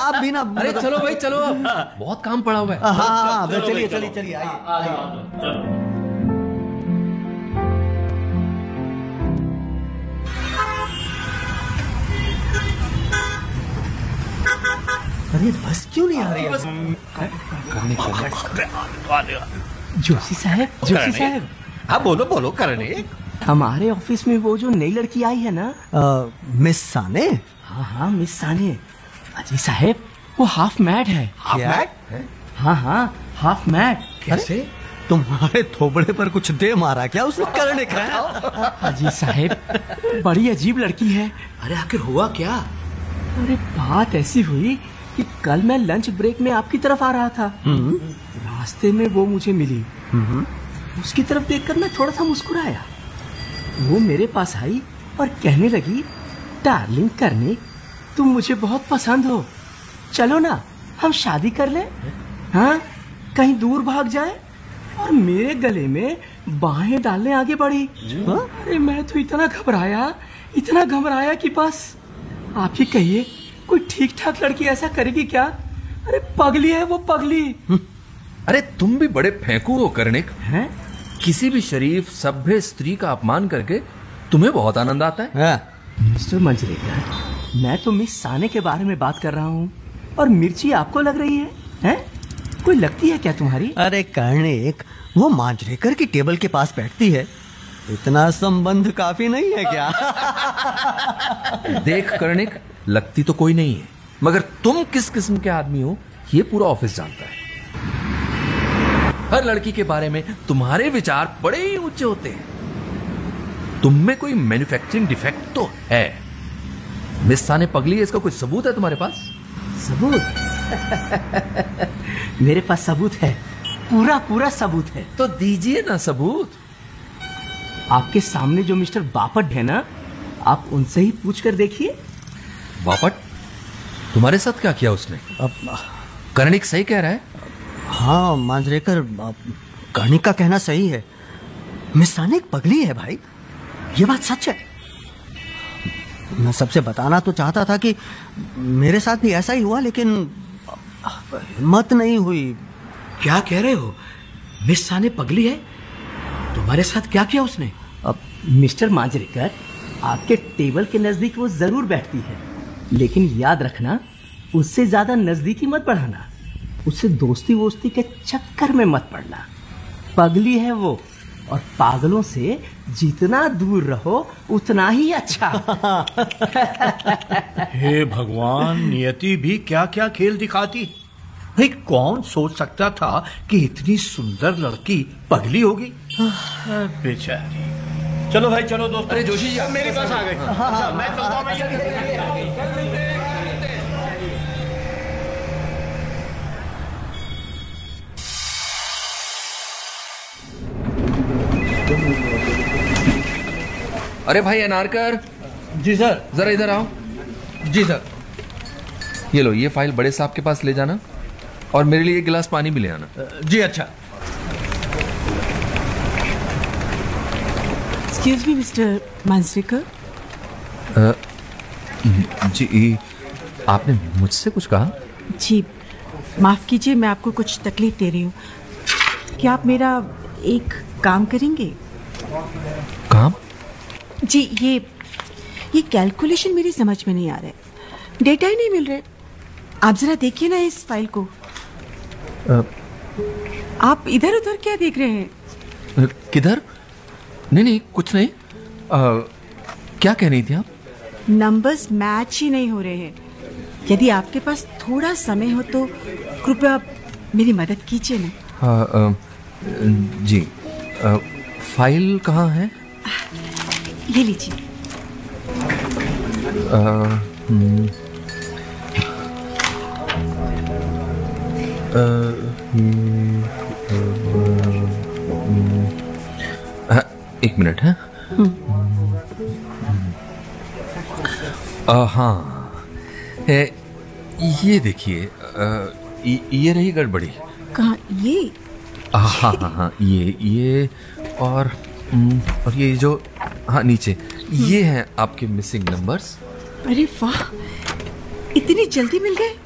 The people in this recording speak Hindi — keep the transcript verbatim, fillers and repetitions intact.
आप भी ना। अरे चलो भाई चलो, अब बहुत काम पड़ा हुआ है। हाँ हाँ, चलिए चलिए चलिए, आइए। अरे बस क्यों नहीं आ रही है? जोशी साहब, जोशी साहब। हाँ बोलो बोलो करने। हमारे ऑफिस में वो जो नई लड़की आई है ना, मिस साने। हाँ हाँ मिस साने। अजी साहब वो हाफ मैड है। क्या? हाँ हाँ हाफ मैड। कैसे? तुम्हारे थोबड़े पर कुछ दे मारा क्या उसने करने का? अजी साहब बड़ी अजीब लड़की है। अरे आखिर हुआ क्या? अरे बात ऐसी हुई कि कल मैं लंच ब्रेक में आपकी तरफ आ रहा था। रास्ते में वो मुझे मिली। उसकी तरफ देखकर मैं थोड़ा सा मुस्कुराया। वो मेरे पास आई और कहने लगी, डार्लिंग करने तुम मुझे बहुत पसंद हो, चलो ना हम शादी कर लें। हाँ कहीं दूर भाग जाए। और मेरे गले में बाहें डालने आगे बढ़ी। अरे मैं तो इतना घबराया, इतना घबराया कि बस आप ही कहिए, कोई ठीक ठाक लड़की ऐसा करेगी क्या? अरे पगली है वो, पगली। अरे तुम भी बड़े फेंकू हो करने। हैं? किसी भी शरीफ सभ्य स्त्री का अपमान करके तुम्हें बहुत आनंद आता है। मिस्टर मंजरेकर, मैं तो मिस साने के बारे में बात कर रहा हूँ, और मिर्ची आपको लग रही है? हैं? कोई लगती है क्या तुम्हारी? अरे कर्णिक, वो मांजरेकर की टेबल के पास बैठती है, इतना संबंध काफी नहीं है क्या? देख कर्णिक, लगती तो कोई नहीं है, मगर तुम किस किस्म के आदमी हो ये पूरा ऑफिस जानता है। हर लड़की के बारे में तुम्हारे विचार बड़े ही ऊंचे होते हैं। तुम में कोई मैन्युफैक्चरिंग डिफेक्ट तो है। मिस साने पगली है, इसका कोई सबूत है तुम्हारे पास? सबूत? मेरे पास सबूत है, पूरा पूरा सबूत है। तो दीजिए ना सबूत। आपके सामने जो मिस्टर बापट है ना, आप उनसे ही पूछ कर देखिए। बापट? तुम्हारे साथ क्या किया उसने? कर्णिक सही कह रहा है। हाँ मांजरेकर, कर्णिक का कहना सही है। मिस साने एक पगली है भाई, ये बात सच है। मैं सबसे बताना तो चाहता था कि मेरे साथ भी ऐसा ही हुआ, लेकिन हिम्मत नहीं हुई। क्या कह रहे हो? मिस साने पगली है? तुम्हारे साथ क्या किया उसने? अब मिस्टर मांजरेकर, आपके टेबल के नजदीक वो जरूर बैठती है, लेकिन याद रखना उससे ज्यादा नजदीकी मत बढ़ाना, उससे दोस्ती वोस्ती के चक्कर में मत पड़ना। पगली है वो, और पागलों से जितना दूर रहो उतना ही अच्छा। हे भगवान, नियति भी क्या क्या खेल दिखाती। भाई कौन सोच सकता था कि इतनी सुंदर लड़की पगली होगी। बेचारी। चलो भाई चलो दोस्तों। अरे जोशी जी मेरे पास आ गए। हाँ, मैं चलता हूँ भैया। अरे भाई अनारकर। जी सर। जरा इधर आओ। जी सर। ये लो, ये फाइल बड़े साहब के पास ले जाना, और मेरे लिए एक गिलास पानी भी ले आना। जी अच्छा। Excuse me mister Manjrekar. जी, आपने मुझसे कुछ कहा? जी माफ कीजिए, मैं आपको कुछ तकलीफ दे रही हूँ। क्या आप मेरा एक काम करेंगे? काम? जी, ये ये कैलकुलेशन मेरी समझ में नहीं आ रहा है, डेटा ही नहीं मिल रहे। आप जरा देखिए ना इस फाइल को। आ, आप इधर उधर क्या देख रहे हैं? किधर? नहीं नहीं कुछ नहीं। आ, क्या कह रही थी आप? नंबर्स मैच ही नहीं हो रहे हैं। यदि आपके पास थोड़ा समय हो तो कृपया मेरी मदद कीजिए ना। आ, आ, जी, आ, फाइल कहाँ है? ये लीजिए। आ, हम्म, आ, हम्म, आ, एक मिनट है। हाँ, ए, ये देखिए, ये रही गड़बड़ी। कहाँ? ये? हाँ हाँ हाँ, ये ये और और ये जो, हाँ नीचे, ये हैं आपके मिसिंग नंबर्स। अरे वाह, इतनी जल्दी मिल गए।